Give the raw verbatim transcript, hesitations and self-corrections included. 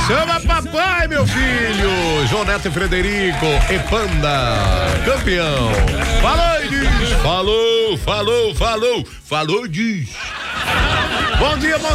Chama papai, meu filho. João Neto e Frederico e Panda, campeão. Falou, diz. Falou, falou, falou. Falou, diz. Bom dia, bom